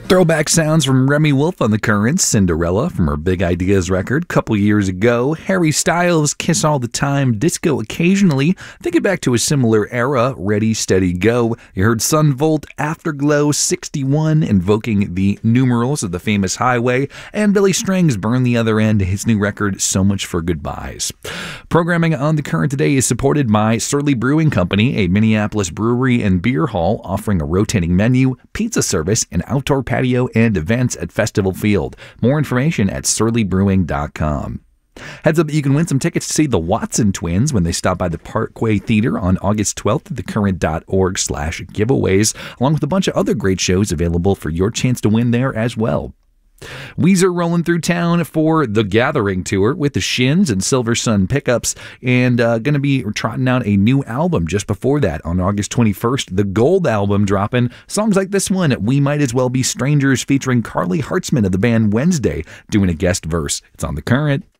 Throwback sounds from Remy Wolf on the Currents, Cinderella from her Big Ideas record couple years ago, Harry Styles' Kiss All the Time, Disco Occasionally, thinking back to a similar era, Ready, Steady, Go. You heard Sun Volt, Afterglow, 61, invoking the numerals of the famous highway, and Billy Strings' Burn the Other End, his new record, So Much for Goodbyes. Programming on The Current today is supported by Surly Brewing Company, a Minneapolis brewery and beer hall offering a rotating menu, pizza service, and outdoor patio and events at Festival Field. More information at surlybrewing.com. Heads up that you can win some tickets to see the Watson Twins when they stop by the Parkway Theater on August 12th at thecurrent.org/giveaways, along with a bunch of other great shows available for your chance to win there as well. Weezer rolling through town for the Gathering Tour with the Shins and Silver Sun Pickups, and going to be trotting out a new album just before that on August 21st. The Gold album dropping. Songs like this one, We Might As Well Be Strangers, featuring Carly Hartzman of the band Wednesday doing a guest verse. It's on The Current.